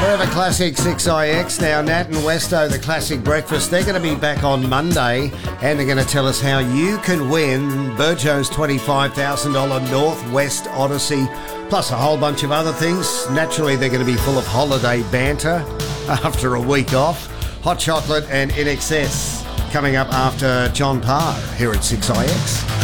Forever Classic 6IX. Now, Nat and Westo, the Classic Breakfast, they're going to be back on Monday and they're going to tell us how you can win Burjo's $25,000 Northwest Odyssey, plus a whole bunch of other things. Naturally, they're going to be full of holiday banter after a week off. Hot Chocolate and In Excess coming up after John Parr here at 6IX.